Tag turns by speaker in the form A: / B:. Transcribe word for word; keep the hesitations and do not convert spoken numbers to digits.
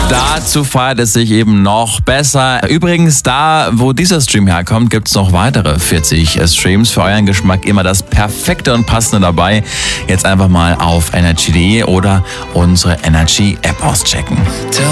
A: Dazu feiert es sich eben noch besser. Übrigens, da, wo dieser Stream herkommt, gibt es noch weitere vierzig Streams. Für euren Geschmack immer das Perfekte und Passende dabei. Jetzt einfach mal auf energy punkt de oder unsere Energy App auschecken.